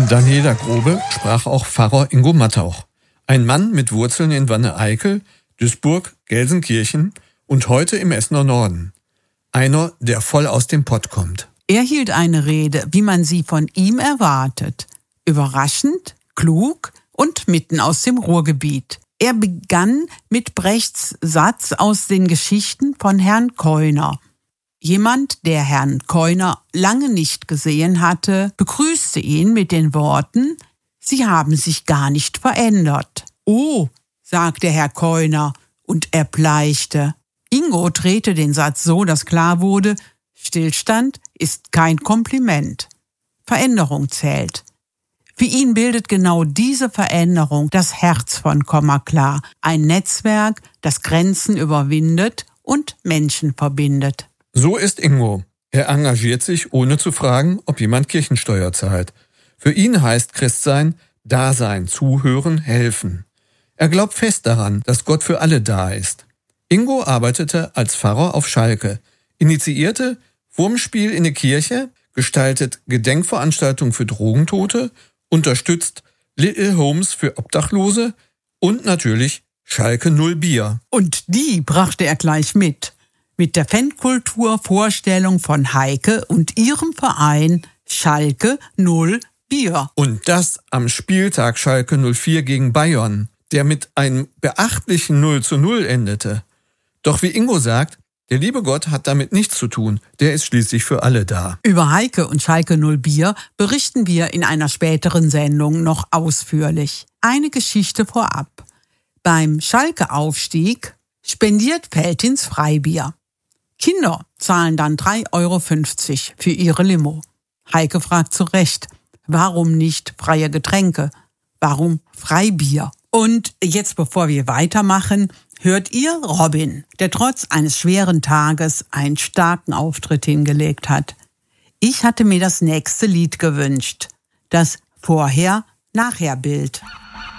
Von Daniela Grobe sprach auch Pfarrer Ingo Mattauch. Ein Mann mit Wurzeln in Wanne-Eickel, Duisburg, Gelsenkirchen und heute im Essener Norden. Einer, der voll aus dem Pott kommt. Er hielt eine Rede, wie man sie von ihm erwartet. Überraschend, klug und mitten aus dem Ruhrgebiet. Er begann mit Brechts Satz aus den Geschichten von Herrn Keuner. Jemand, der Herrn Keuner lange nicht gesehen hatte, begrüßte ihn mit den Worten: »Sie haben sich gar nicht verändert.« »Oh«, sagte Herr Keuner und erbleichte. Ingo drehte den Satz so, dass klar wurde: Stillstand ist kein Kompliment. Veränderung zählt. Für ihn bildet genau diese Veränderung das Herz von Kommaclar, ein Netzwerk, das Grenzen überwindet und Menschen verbindet. So ist Ingo. Er engagiert sich, ohne zu fragen, ob jemand Kirchensteuer zahlt. Für ihn heißt Christsein da sein, zuhören, helfen. Er glaubt fest daran, dass Gott für alle da ist. Ingo arbeitete als Pfarrer auf Schalke, initiierte Wurmspiel in der Kirche, gestaltet Gedenkveranstaltungen für Drogentote, unterstützt Little Homes für Obdachlose und natürlich Schalke 0 Bier. Und die brachte er gleich mit der Fankultur-Vorstellung von Heike und ihrem Verein Schalke 0 Bier. Und das am Spieltag Schalke 04 gegen Bayern, der mit einem beachtlichen 0:0 endete. Doch wie Ingo sagt, der liebe Gott hat damit nichts zu tun, der ist schließlich für alle da. Über Heike und Schalke 0 Bier berichten wir in einer späteren Sendung noch ausführlich. Eine Geschichte vorab. Beim Schalke-Aufstieg spendiert Veltins Freibier. Kinder zahlen dann 3,50 € für ihre Limo. Heike fragt zu Recht, warum nicht freie Getränke? Warum Freibier? Und jetzt, bevor wir weitermachen, hört ihr Robin, der trotz eines schweren Tages einen starken Auftritt hingelegt hat. Ich hatte mir das nächste Lied gewünscht, das Vorher-Nachher-Bild.